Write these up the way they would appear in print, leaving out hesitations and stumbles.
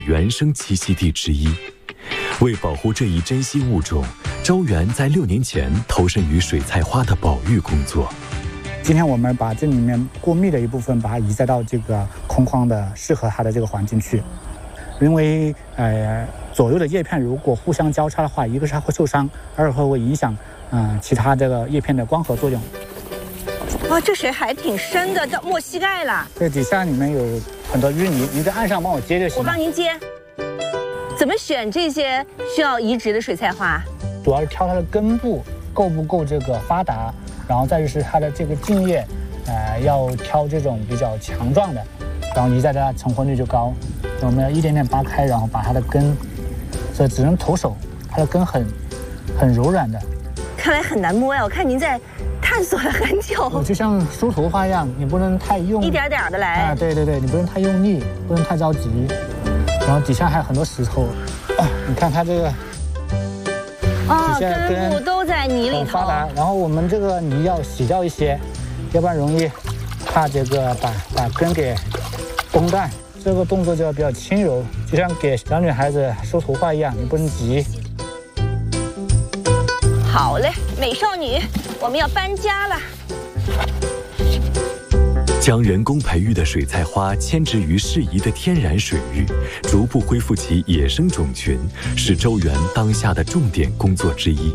原生栖息地之一。为保护这一珍稀物种，周元在6年前投身于水菜花的保育工作。 今天我们把这里面过密的一部分把它移栽到这个空旷的适合它的这个环境去，因为左右的叶片如果互相交叉的话，一个是它会受伤，二会影响其他这个叶片的光合作用。 哇，这水还挺深的，到没膝盖了。 这底下里面有很多淤泥，你在岸上帮我接就行了。 我帮您接。怎么选这些需要移植的水菜花？ 主要是挑它的根部够不够这个发达，然后再就是它的这个茎叶，要挑这种比较强壮的，然后移栽它成活率就高。我们要一点点扒开，然后把它的根，这只能徒手，它的根很柔软的。 看来很难摸呀，我看您在探索了很久。 就像梳头发一样，你不能太用， 一点点的来。 对，你不能太用力，不能太着急。然后底下还有很多石头，你看它这个， 根部都在泥里头。 发达。然后我们这个泥要洗掉一些，要不然容易怕这个把根给崩断。这个动作就要比较轻柔，就像给小女孩子梳头发一样，你不能急。 好嘞，美少女，我们要搬家了。 将人工培育的水菜花迁植于适宜的天然水域，逐步恢复其野生种群，是周元当下的重点工作之一。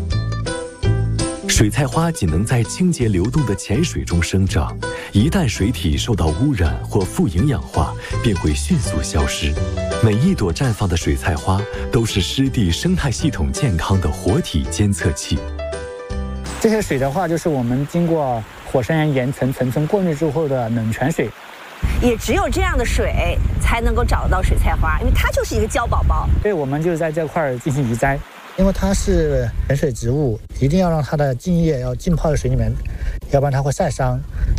水菜花仅能在清洁流动的浅水中生长，一旦水体受到污染或富营养化，便会迅速消失。每一朵绽放的水菜花都是湿地生态系统健康的活体监测器。 这些水的话，就是我们经过火山岩层层过滤之后的冷泉水。 也只有这样的水才能够找到水菜花，因为它就是一个娇宝宝。 对，我们就在这块进行移栽，因为它是潜水植物，一定要让它的茎叶要浸泡在水里面，要不然它会晒伤。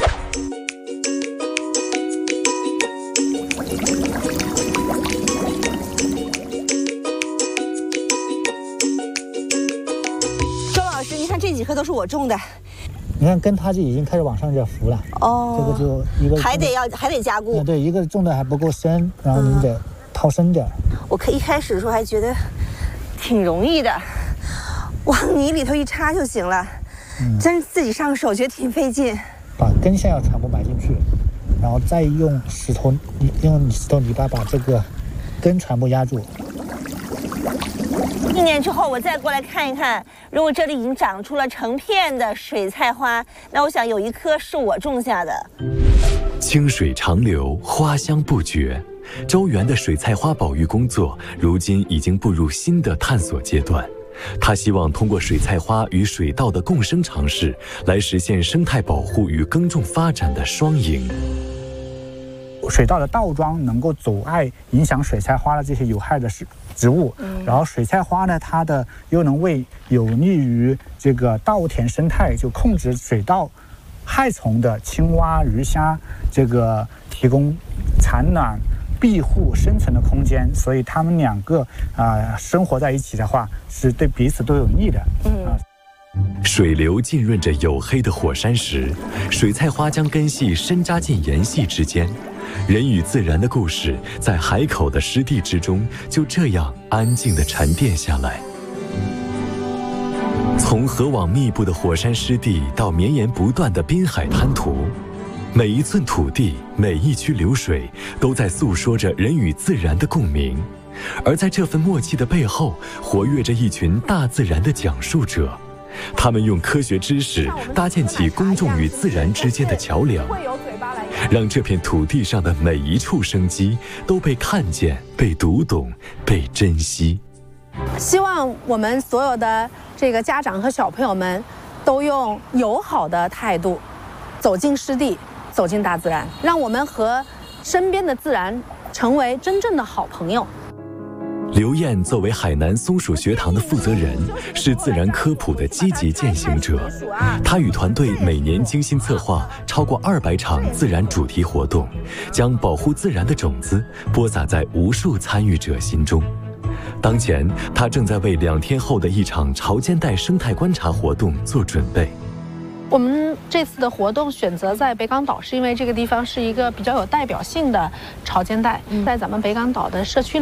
周老师，你看这几棵都是我种的。 你看根它就已经开始往上这浮了，这个就一个还得加固。 对，一个种的还不够深，然后你得掏深点。 我一开始的时候还觉得挺容易的，往泥里头一插就行了，真自己上手觉得挺费劲。 把根线要全部埋进去，然后再用石头泥巴把这个根全部压住。 1年之后我再过来看一看，如果这里已经长出了成片的水菜花，那我想有一棵是我种下的。 清水长流，花香不绝。周元的水菜花保育工作如今已经步入新的探索阶段。他希望通过水菜花与水稻的共生尝试，来实现生态保护与耕种发展的双赢。 水稻的稻桩能够阻碍影响水菜花的这些有害的植物，然后水菜花呢，它的又能有利于这个稻田生态，就控制水稻害虫的青蛙、鱼虾，这个提供产卵、庇护、生存的空间，所以它们两个生活在一起的话，是对彼此都有利的。 水流浸润着黝黑的火山石，水菜花将根系深扎进岩隙之间。人与自然的故事，在海口的湿地之中，就这样安静地沉淀下来。从河网密布的火山湿地到绵延不断的滨海滩涂，每一寸土地，每一曲流水，都在诉说着人与自然的共鸣。而在这份默契的背后，活跃着一群大自然的讲述者。他们用科学知识搭建起公众与自然之间的桥梁，让这片土地上的每一处生机都被看见、被读懂、被珍惜。 希望我们所有的这个家长和小朋友们都用友好的态度走进湿地，走进大自然，让我们和身边的自然成为真正的好朋友。 刘燕作为海南松鼠学堂的负责人，是自然科普的积极践行者。她与团队每年精心策划超过200场自然主题活动，将保护自然的种子播撒在无数参与者心中。当前，她正在为2天后的一场潮间带生态观察活动做准备。 我们这次的活动选择在北港岛，是因为这个地方是一个比较有代表性的潮间带，在咱们北港岛的社区